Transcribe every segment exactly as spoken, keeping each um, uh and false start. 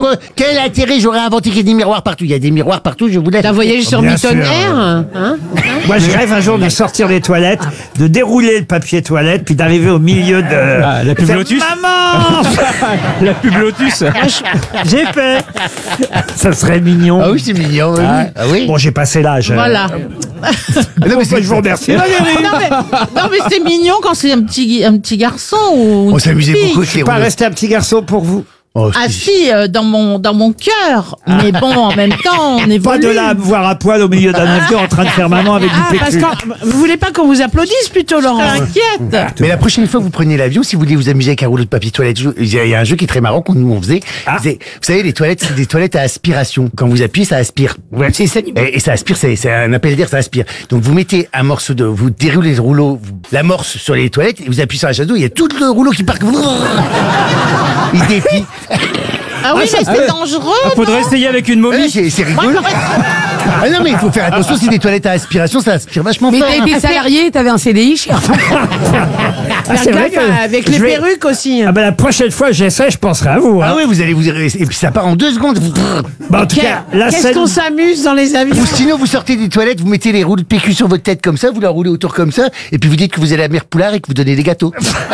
pourquoi, quel intérêt j'aurais inventé qu'il y ait des miroirs partout? Il y a des miroirs partout, je vous laisse. T'as voyagé sur Bien Milton sûr. Air, hein? Moi, je rêve un jour de sortir des toilettes, de dérouler le papier toilette, puis d'arriver au milieu de... Ah, la pub Faire, Lotus. Maman. La pub Lotus. J'ai fait. Ça serait mignon. Ah oui, c'est mignon. oui. Ah. Ah oui. Bon, j'ai passé l'âge. Voilà. Ah non, mais c'est- je vous remercie, Valérie. Non mais, non, mais c'est mignon quand c'est un petit, un petit garçon ou une On s'amusait petite beaucoup fille. avec les Pas rouleaux. rester un petit garçon pour vous. Oh, Ah si. si, euh, dans mon, dans mon cœur. Mais bon, en même temps, on évolue. Pas de là à me voir à poil au milieu d'un avion en train de faire maman avec Ah, du parce pécu. que vous voulez pas qu'on vous applaudisse plutôt, Laurent? T'inquiète. Mais la prochaine fois que vous prenez l'avion, si vous voulez vous amuser avec un rouleau de papier toilette, il y a il y a un jeu qui est très marrant qu'on nous on faisait. Ah. C'est- Vous savez, les toilettes, c'est des toilettes à aspiration. Quand vous appuyez, ça aspire. Ouais. C'est ça. Et, et ça aspire, c'est c'est un appel d'air, ça aspire. Donc vous mettez un morceau de, vous déroulez le rouleau, vous l'amorce sur les toilettes et vous appuyez sur la chasse d'eau. Il y a tout le rouleau qui part. Il déplie. Ah oui, mais c'est dangereux. Ah, faudrait essayer avec une Ouais, momie. c'est c'est Moi, rigolo. j'aurais- Ah non, mais il faut faire attention. C'est des toilettes à aspiration, ça aspire vachement Mais fort. t'as été salarié, t'avais un C D I chez Ah, c'est vrai que avec je les vais- perruques aussi. Ah ben la prochaine fois que j'essaie, je penserai à vous. Hein. Ah oui, vous allez vous et puis ça part en deux secondes. Bah, en tout cas, la Qu'est-ce scène. qu'on s'amuse dans les avions? Ou sinon, vous sortez des toilettes, vous mettez les rouleaux de P Q sur votre tête comme ça, vous la roulez autour comme ça, et puis vous dites que vous allez à Mère Poulard et que vous donnez des gâteaux.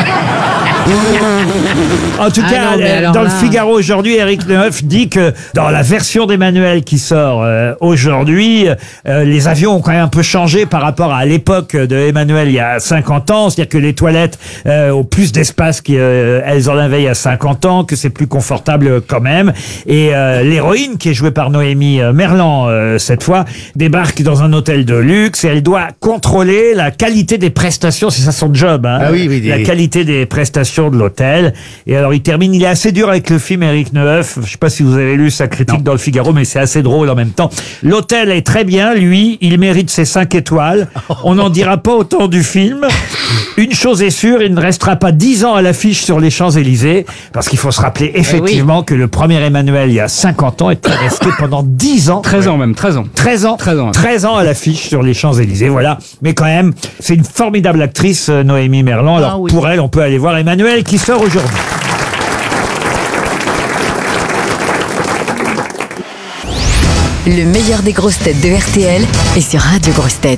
En tout Ah cas, non, mais euh, alors dans le là- Figaro aujourd'hui, Éric Neuf dit que dans la version d'Emmanuel qui sort euh, aujourd'hui, euh, les avions ont quand même un peu changé par rapport à l'époque de Emmanuel il y a cinquante ans. C'est-à-dire que les toilettes euh, ont plus d'espace qu'elles en avaient il y a cinquante ans, que c'est plus confortable quand même. Et euh, l'héroïne, qui est jouée par Noémie euh, Merlan euh, cette fois, débarque dans un hôtel de luxe et elle doit contrôler la qualité des prestations. C'est ça son job, hein. Ah oui, oui, La des- qualité des prestations de l'hôtel. Et alors il termine, il est assez dur avec le film Éric Neuf. Je sais pas si vous avez lu sa critique dans le Figaro, mais c'est assez drôle en même temps. L'hôtel est très bien, lui, il mérite ses cinq étoiles. On n'en dira pas autant du film. Une chose est sûre, il ne restera pas dix ans à l'affiche sur les Champs-Élysées, parce qu'il faut se rappeler effectivement que le premier Emmanuel, il y a cinquante ans, était resté pendant dix ans. treize ans même, treize ans. treize ans, treize ans. treize ans à l'affiche sur les Champs-Élysées, voilà. Mais quand même, c'est une formidable actrice, euh, Noémie Merlan. Alors Ah oui. pour elle, on peut aller voir Emmanuel qui sort aujourd'hui. Le meilleur des grosses têtes de R T L est sur Radio Grosses Têtes.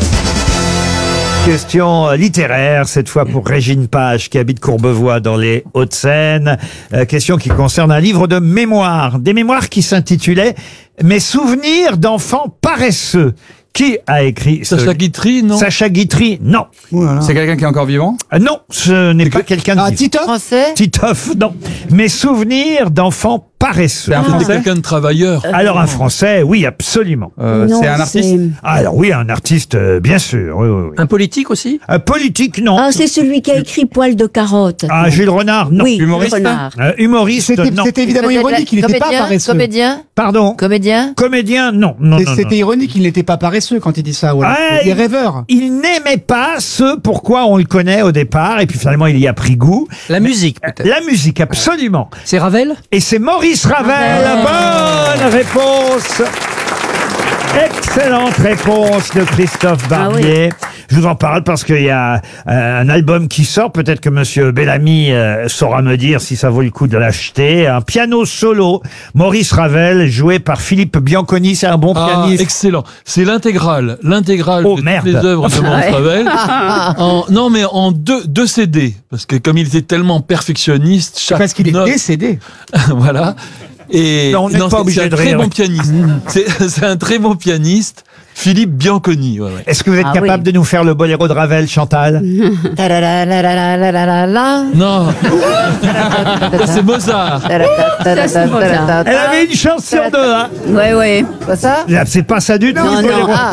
Question euh, littéraire, cette fois pour Régine Page, qui habite Courbevoie dans les Hauts-de-Seine. Euh, question qui concerne un livre de mémoires. Des mémoires qui s'intitulaient « Mes souvenirs d'enfants paresseux ». Qui a écrit ce... Sacha Guitry, non? Sacha Guitry, non. C'est quelqu'un qui est encore vivant? Euh, non, ce n'est pas quelqu'un de Ah, vivant. Tito? Français. Titoff, non. Mes souvenirs d'enfants paresseux. C'est un C'était Français? quelqu'un de travailleur. Alors un Français, oui, absolument. Euh, Non, c'est un artiste? Alors oui, un artiste, euh, bien sûr. Oui, oui, oui. Un politique aussi? Un politique, non. Ah, c'est celui qui a écrit Poil de carotte. Ah, Jules Renard, non. Oui, Humoriste? Renard. Euh, humoriste, C'était non. c'était évidemment ironique, il n'était pas paresseux. Comédien Pardon. Comédien Comédien, non. non, Et non, C'était non. ironique, il n'était pas paresseux quand il dit ça. Ouais. Ah, il est il- rêveur. Il n'aimait pas ce pourquoi on le connaît au départ, et puis finalement il y a pris goût. La musique, peut-être. La musique, absolument. C'est Ravel? Et c'est Maurice Ravel. Bonne réponse. Excellente réponse de Christophe Barbier. Je vous en parle parce qu'il y a euh, un album qui sort. Peut-être que Monsieur Bellamy euh, saura me dire si ça vaut le coup de l'acheter. Un piano solo, Maurice Ravel, joué par Philippe Bianconi. C'est un bon Ah, pianiste. excellent. C'est l'intégrale, l'intégrale Oh, de merde. toutes les œuvres de Maurice Ravel. En- non, mais en deux, deux C D. Parce que comme il était tellement perfectionniste, C'est chaque parce qu'il est note- décédé. voilà. Et Non, on n'est pas c'est- obligé c'est un de très rire. bon pianiste. C'est c'est un très bon pianiste. Philippe Bianconi. Ouais, ouais. Est-ce que vous êtes Ah capable oui. de nous faire le boléro de Ravel, Chantal? Ta-da-da-da-da-da-da-da. Non. Ça, c'est Mozart. Ta-da-da-da-da-da-da. Elle avait une chance sur deux, hein? Ouais, ouais. Pas ça? Là, c'est pas ça du tout. Non, le non. boléro. Ah.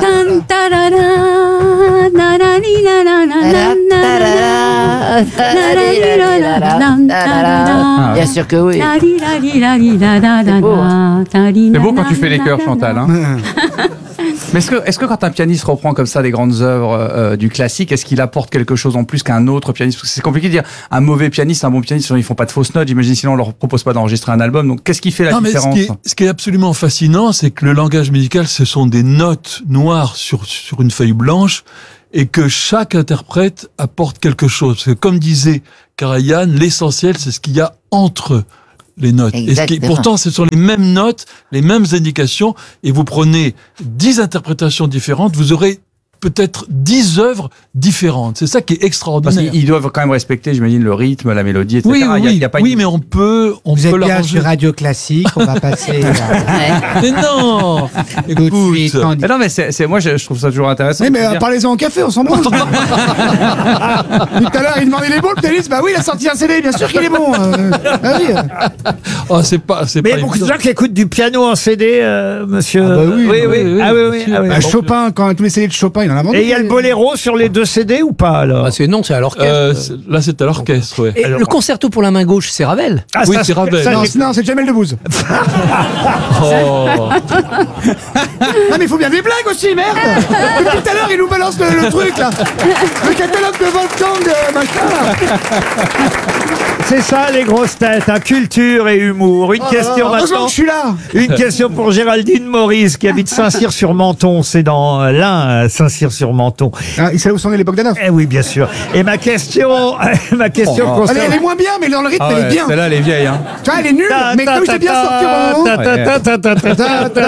Ah, Bien sûr que oui. C'est beau quand tu fais les chœurs, Chantal. Hein. Mais est-ce que, est-ce que quand un pianiste reprend comme ça des grandes œuvres euh, du classique, est-ce qu'il apporte quelque chose en plus qu'un autre pianiste? Parce que c'est compliqué de dire un mauvais pianiste, un bon pianiste, ils font pas de fausses notes, j'imagine, sinon on leur propose pas d'enregistrer un album. Donc qu'est-ce qui fait la Non, mais ce différence? qui, est, ce qui est absolument fascinant, c'est que le langage musical, ce sont des notes noires sur, sur une feuille blanche, et que chaque interprète apporte quelque chose. Parce que comme disait Karajan, l'essentiel, c'est ce qu'il y a entre les notes. Et ce qui, pourtant, ce sont les mêmes notes, les mêmes indications, et vous prenez dix interprétations différentes, vous aurez peut-être dix œuvres différentes. C'est ça qui est extraordinaire. Parce qu'ils doivent quand même respecter, j'imagine, le rythme, la mélodie, et cetera. Oui, oui, il y a, il y a pas oui une... mais on peut, on Vous peut êtes bien l'arranger. sur Radio Classique, on va passer... Mais non. Tout de suite, on dit- Mais non, mais c'est, c'est, moi, je, je trouve ça toujours intéressant. Oui, mais de euh, dire- parlez-en au café, on s'en branle. Tout à l'heure, il demandait les bons, le tennis. Bah oui, il a sorti un C D, bien sûr qu'il est bon. Euh, ah oui. Oh, c'est pas, c'est Mais il pas y a beaucoup de évident. gens qui écoutent du piano en C D, euh, monsieur. Ah bah oui, oui, bah oui. oui, Ah oui, bien oui. sûr. Ah oui. Bah, Chopin, quand tous les C D de Chopin, il en a vendu. Et il y a le boléro sur les deux C D ou pas alors? Ah, c'est non, c'est à l'orchestre. Euh, c'est- là, c'est à l'orchestre, ouais. Et le concerto pour la main gauche, c'est Ravel. Ah, oui, ça, c'est Ravel. ça, Non, j'ai- c'est- non, c'est Jamel Debbouze. Oh. Non, mais il faut bien des blagues aussi, merde. Depuis tout à l'heure, il nous balance le, le truc, là. Le catalogue de Wolfgang, euh, machin, là. C'est ça les grosses têtes, hein, culture et humour. Une question Heureusement maintenant. que je suis là. Une question pour Géraldine Maurice qui habite Saint-Cyr-sur-Menton. C'est dans l'Ain, Saint-Cyr-sur-Menton. Ah, il sait où sont les l'époque d'Adolphe. Eh oui, bien sûr. Et ma question, ma question Oh, concerne. Elle, elle est moins bien, mais dans le rythme, Ah elle ouais, est bien. celle-là, elle est vieille, hein. Tu vois, elle est nulle, Ta, mais ta, comme ta, c'est bien ta, sorti au ta, moment. ta, ta, ta, ta, ta, ta, ta, ta,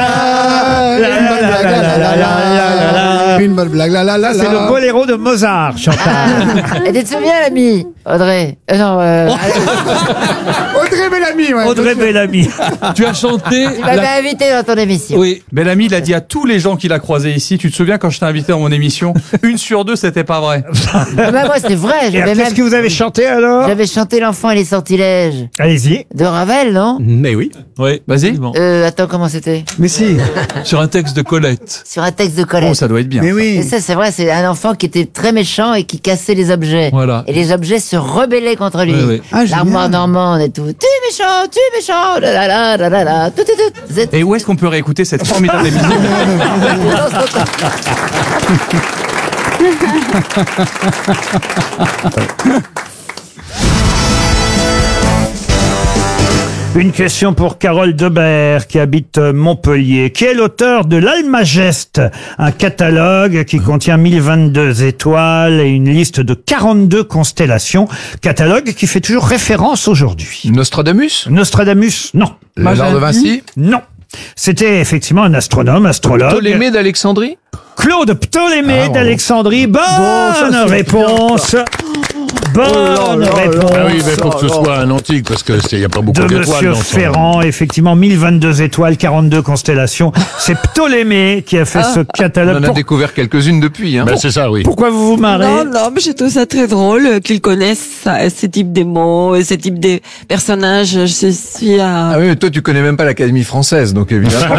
ta. Une bonne blague, la la la C'est le la. boléro de Mozart, Chantal. Et tu te souviens, l'ami Audrey euh, Non, euh, Audrey Bellamy, ouais. Audrey Bellamy. Tu as chanté. tu m'avais la- invité dans ton émission. Oui. Bellamy, il a dit à tous les gens qu'il a croisés ici, tu te souviens quand je t'ai invité dans mon émission, une sur deux, c'était pas vrai. Ah bah, moi, c'est vrai. Et J'avais qu'est-ce même... que vous avez chanté alors? J'avais chanté L'enfant et les sortilèges Allez-y. de Ravel, non Mais oui. Oui. Vas-y. effectivement. euh, Attends, comment c'était? Mais si. Sur un texte de Colette. Sur un texte de Colette. Oh, ça doit être bien. Mais Et oui. ça, c'est vrai, c'est un enfant qui était très méchant et qui cassait les objets. Voilà. Et les objets se rebellaient contre lui. Oui, oui. Ah, génial. L'armoire normande et tout. Tu es méchant, tu es méchant, la la la la la la, tout, tout, tout. Vous êtes- Et où est-ce qu'on peut réécouter cette formidable émission? Une question pour Carole Debert qui habite Montpellier, qui est l'auteur de l'Almageste, un catalogue qui contient mille vingt-deux étoiles et une liste de quarante-deux constellations, catalogue qui fait toujours référence aujourd'hui. Nostradamus. Nostradamus, non. Léonard de Vinci. Non. C'était effectivement un astronome, astrologue. Ptolémée d'Alexandrie. Claude Ptolémée Ah, bon. d'Alexandrie. Bonne ça, c'est réponse. Bonne réponse. Ah oui, mais faut que ce soit un antique, parce que il n'y a pas beaucoup De d'étoiles Monsieur dans son... Ferrand, effectivement, mille vingt-deux étoiles, quarante-deux constellations. C'est Ptolémée qui a fait ce On catalogue. en a Pour- découvert quelques-unes depuis. Hein. Ben, c'est ça, oui. Pourquoi vous vous marrez? Non, non, mais je trouve ça très drôle qu'ils connaissent ça, ce type de mots, et ce type de personnages. Je suis à... Ah oui, mais toi tu connais même pas l'Académie française, donc évidemment.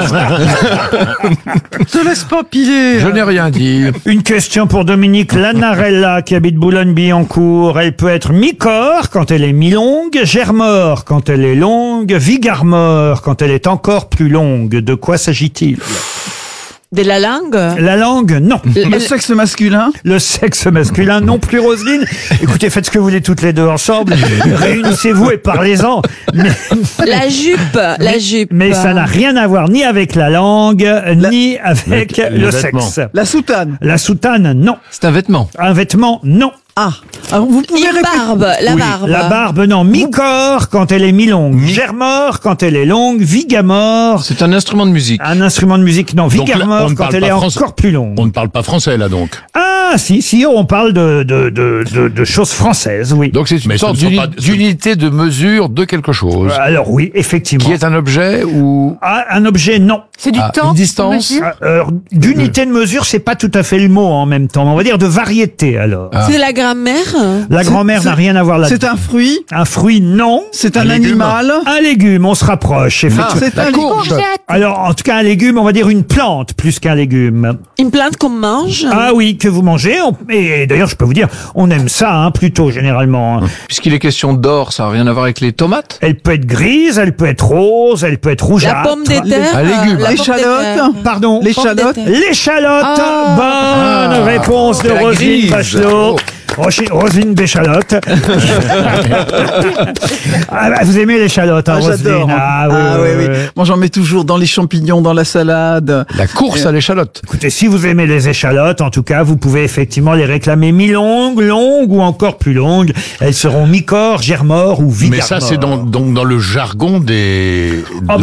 Te laisse pas piler. Je n'ai rien dit. Une question pour Dominique Lanarella qui habite Boulogne-Billancourt. Elle peut être mi-corps quand elle est mi-longue, germore quand elle est longue, vigarmore quand elle est encore plus longue. De quoi s'agit-il? De la langue. La langue, non. Le sexe masculin. Le sexe masculin, non plus, Roselyne. Écoutez, faites ce que vous voulez toutes les deux ensemble. Réunissez-vous et parlez-en. Mais, La jupe, la jupe. mais ça n'a rien à voir ni avec la langue, ni avec Les- les le vêtements. sexe. La soutane. La soutane, non. C'est un vêtement. Un vêtement, non. Ah. Alors, vous pouvez Une répéter. barbe, la Oui, barbe. La barbe, non. Mi-corps quand elle est mi-longue. Germore quand elle est longue. Vigamore. C'est un instrument de musique. Un instrument de musique, non. Donc là, Vigarmore on ne quand parle elle pas est français. encore plus longue. On ne parle pas français, là, donc. Ah, si, si, on parle de, de, de, de, de choses françaises, oui. Donc, c'est une Mais sorte ce ne sont d'uni- pas- d'unité de mesure de quelque chose. Alors oui, effectivement. Qui est un objet ou... Ah, un objet, non. C'est du Ah, temps. une distance. Ah, alors, d'unité de mesure, c'est pas tout à fait le mot en même temps. On va dire de variété, alors. Ah. C'est la grammaire. La grand-mère n'a rien à voir là-dedans. C'est un fruit. Un fruit, non. C'est Un un, légume. animal. Un légume, on se rapproche, effectivement. C'est un courge. Alors, en tout cas, un légume, on va dire une plante plus qu'un légume. Une plante qu'on mange. Ah oui, que vous mangez. on- Et d'ailleurs, je peux vous dire, on aime ça, hein, plutôt, généralement. hein. Puisqu'il est question d'or, ça n'a rien à voir avec les tomates. Elle peut être grise, elle peut être rose, elle peut être rougeâtre. La pomme de terre. Un légume. la pomme de L'échalote. terre. Pardon. L'échalote. Pomme de terre. L'échalote. Ah. Bonne réponse de c'est la Roselyne grise. Bachelot. Rochi- Roselyne Béchalote. ah, bah, vous aimez l'échalote, hein, Ah, Roselyne? j'adore. Ah, oui, Ah, oui, oui, oui. oui. Moi, j'en mets toujours dans les champignons, dans la salade. La course à l'échalote. Écoutez, si vous aimez les échalotes, en tout cas, vous pouvez effectivement les réclamer mi-longues, longues ou encore plus longues. Elles seront mi-corps, germores ou Mais vigarmores. ça, c'est dans, donc dans le jargon des, de Oh bah